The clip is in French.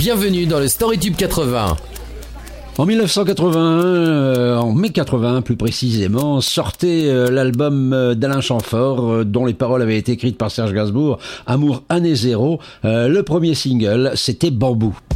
Bienvenue dans le StoryTube 80. En 1981, en mai 81 plus précisément, sortait l'album d'Alain Chamfort, dont les paroles avaient été écrites par Serge Gainsbourg, Amour année zéro. Le premier single, c'était Bambou.